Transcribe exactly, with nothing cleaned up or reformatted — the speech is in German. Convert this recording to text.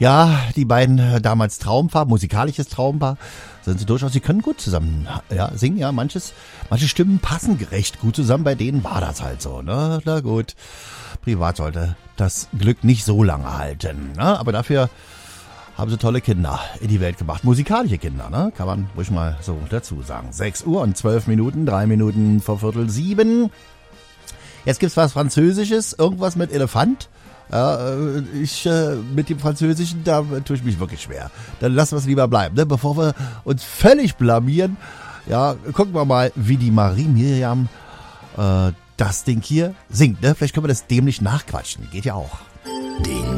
Ja, die beiden äh, damals Traumpaar, musikalisches Traumpaar, sind sie durchaus, sie können gut zusammen ja, singen, ja, manches, manche Stimmen passen recht gut zusammen, bei denen war das halt so, ne, na gut, privat sollte das Glück nicht so lange halten, ne, aber dafür haben sie tolle Kinder in die Welt gebracht, musikalische Kinder, ne, kann man ruhig mal so dazu sagen. sechs Uhr und zwölf Minuten, drei Minuten vor Viertel sieben, jetzt gibt's was Französisches, irgendwas mit Elefant. Ja, ich äh, mit dem Französischen, da tue ich mich wirklich schwer. Dann lassen wir es lieber bleiben, ne? Bevor wir uns völlig blamieren. Ja, gucken wir mal, wie die Marie Miriam äh, das Ding hier singt. Ne? Vielleicht können wir das dämlich nachquatschen. Geht ja auch. Den